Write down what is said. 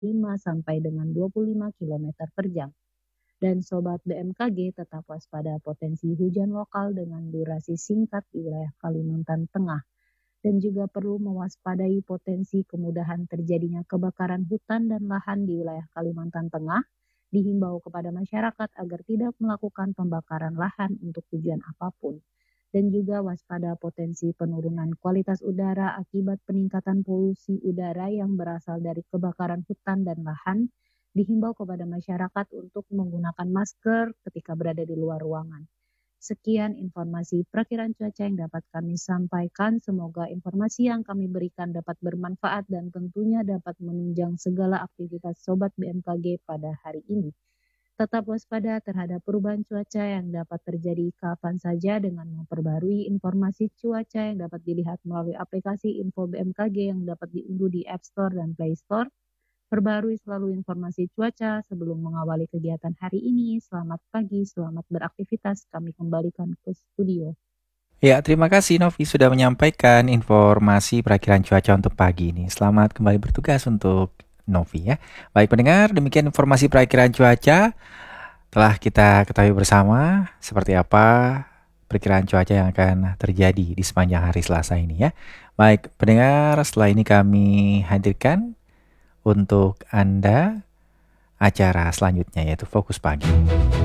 5 sampai dengan 25 km per jam. Dan Sobat BMKG tetap waspada potensi hujan lokal dengan durasi singkat di wilayah Kalimantan Tengah. Dan juga perlu mewaspadai potensi kemudahan terjadinya kebakaran hutan dan lahan di wilayah Kalimantan Tengah. Dihimbau kepada masyarakat agar tidak melakukan pembakaran lahan untuk tujuan apapun. Dan juga waspada potensi penurunan kualitas udara akibat peningkatan polusi udara yang berasal dari kebakaran hutan dan lahan. Dihimbau kepada masyarakat untuk menggunakan masker ketika berada di luar ruangan. Sekian informasi perakiraan cuaca yang dapat kami sampaikan. Semoga informasi yang kami berikan dapat bermanfaat dan tentunya dapat menunjang segala aktivitas Sobat BMKG pada hari ini. Tetap waspada terhadap perubahan cuaca yang dapat terjadi kapan saja dengan memperbarui informasi cuaca yang dapat dilihat melalui aplikasi Info BMKG yang dapat diunduh di App Store dan Play Store. Perbarui selalu informasi cuaca sebelum mengawali kegiatan hari ini. Selamat pagi, selamat beraktivitas. Kami kembalikan ke studio. Ya, terima kasih Novi sudah menyampaikan informasi perakiran cuaca untuk pagi ini. Selamat kembali bertugas untuk Novi ya. Baik pendengar, demikian informasi perakiran cuaca. Telah kita ketahui bersama seperti apa perkiraan cuaca yang akan terjadi di sepanjang hari Selasa ini ya. Baik pendengar, setelah ini kami hadirkan untuk Anda acara selanjutnya yaitu Fokus Pagi.